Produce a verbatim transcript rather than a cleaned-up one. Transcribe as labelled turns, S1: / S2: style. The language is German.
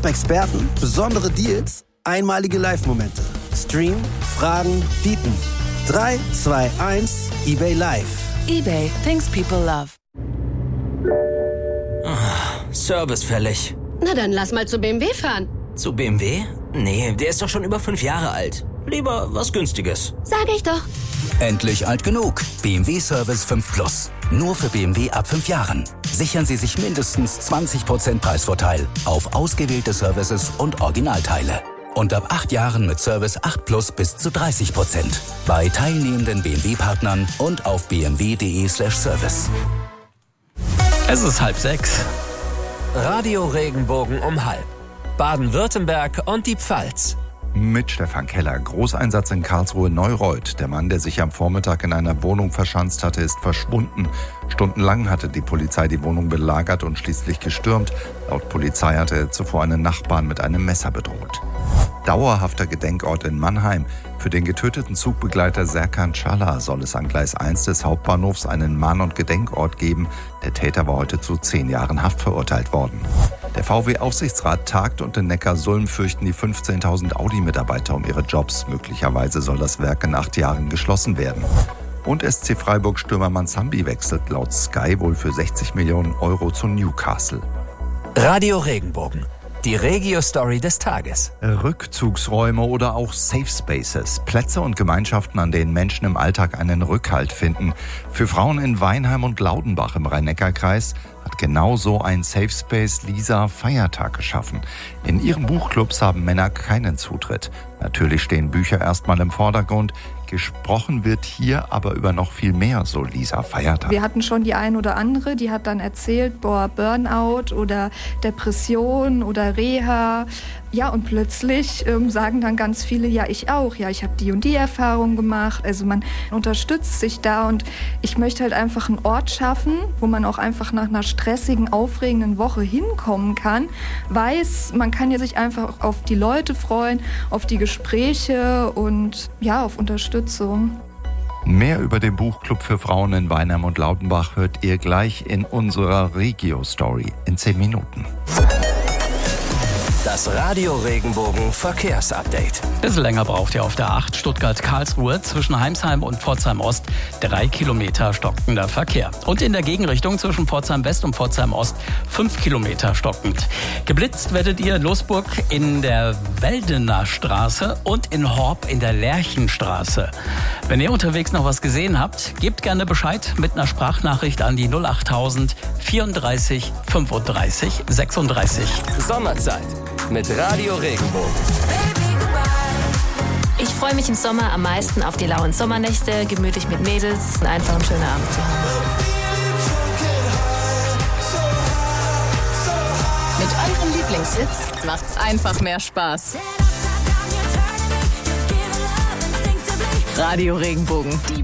S1: Top-Experten, besondere Deals, einmalige Live-Momente. Stream, Fragen, bieten. drei, zwei, eins, eBay Live.
S2: eBay, things people love.
S3: Oh, Service fällig.
S4: Na dann lass mal zu B M W fahren.
S3: Zu B M W? Nee, der ist doch schon über fünf Jahre alt. Lieber was Günstiges.
S4: Sag ich doch.
S5: Endlich alt genug. B M W Service fünf Plus. Nur für B M W ab fünf Jahren. Sichern Sie sich mindestens zwanzig Prozent Preisvorteil auf ausgewählte Services und Originalteile. Und ab acht Jahren mit Service acht Plus bis zu dreißig Prozent. Bei teilnehmenden B M W-Partnern und auf b m w punkt d e slash service.
S6: Es ist halb sechs.
S7: Radio Regenbogen um halb. Baden-Württemberg und die Pfalz.
S8: Mit Stefan Keller. Großeinsatz in Karlsruhe-Neureuth. Der Mann, der sich am Vormittag in einer Wohnung verschanzt hatte, ist verschwunden. Stundenlang hatte die Polizei die Wohnung belagert und schließlich gestürmt. Laut Polizei hatte er zuvor einen Nachbarn mit einem Messer bedroht. Dauerhafter Gedenkort in Mannheim. Für den getöteten Zugbegleiter Serkan Çağlar soll es an Gleis eins des Hauptbahnhofs einen Mahn- und Gedenkort geben. Der Täter war heute zu zehn Jahren Haft verurteilt worden. Der V W-Aufsichtsrat tagt und in Neckarsulm fürchten die fünfzehntausend Audi-Mitarbeiter um ihre Jobs. Möglicherweise soll das Werk in acht Jahren geschlossen werden. Und S C Freiburg-Stürmer Manzambi wechselt laut Sky wohl für sechzig Millionen Euro zu Newcastle.
S7: Radio Regenbogen. Die Regio-Story des Tages.
S8: Rückzugsräume oder auch Safe Spaces. Plätze und Gemeinschaften, an denen Menschen im Alltag einen Rückhalt finden. Für Frauen in Weinheim und Laudenbach im Rhein-Neckar-Kreis hat genau so ein Safe Space Lisa Feiertag geschaffen. In ihren Buchclubs haben Männer keinen Zutritt. Natürlich stehen Bücher erstmal im Vordergrund. Gesprochen wird hier aber über noch viel mehr, so Lisa Feiertag.
S9: Wir hatten schon die ein oder andere, die hat dann erzählt, boah, Burnout oder Depression oder Reha. Ja, und plötzlich ähm, sagen dann ganz viele, ja, ich auch. Ja, ich habe die und die Erfahrung gemacht. Also man unterstützt sich da und ich möchte halt einfach einen Ort schaffen, wo man auch einfach nach einer stressigen, aufregenden Woche hinkommen kann. Weiß, man kann ja sich einfach auf die Leute freuen, auf die Gespräche und ja, auf Unterstützung.
S8: Mehr über den Buchclub für Frauen in Weinheim und Laudenbach hört ihr gleich in unserer Regio-Story in zehn Minuten.
S7: Das Radio Regenbogen Verkehrsupdate.
S6: Bisschen länger braucht ihr auf der acht Stuttgart-Karlsruhe zwischen Heimsheim und Pforzheim-Ost. Drei Kilometer stockender Verkehr. Und in der Gegenrichtung zwischen Pforzheim-West und Pforzheim-Ost fünf Kilometer stockend. Geblitzt werdet ihr in Losburg in der Weldener Straße und in Horb in der Lerchenstraße. Wenn ihr unterwegs noch was gesehen habt, gebt gerne Bescheid mit einer Sprachnachricht an die null achttausend vierunddreißig fünfunddreißig sechsunddreißig.
S7: Sommerzeit mit Radio Regenbogen.
S2: Ich freue mich im Sommer am meisten auf die lauen Sommernächte, gemütlich mit Mädels und einfach einen schönen Abend zu haben.
S10: Mit euren Lieblingshits macht's einfach mehr Spaß. Radio Regenbogen, die